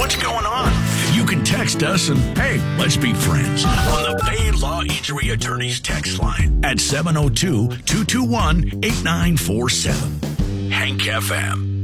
What's going on? You can text us and, hey, let's be friends on the Bay Law Injury Attorneys text line at 702-221-8947. Hank FM.